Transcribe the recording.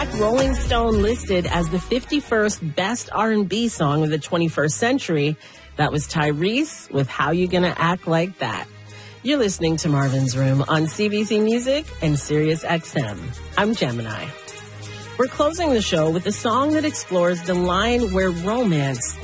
Rolling Stone listed as the 51st best R&B song of the 21st century. That was Tyrese with How You Gonna Act Like That. You're listening to Marvin's Room on CBC Music and Sirius XM. I'm Gemini. We're closing the show with a song that explores the line where romance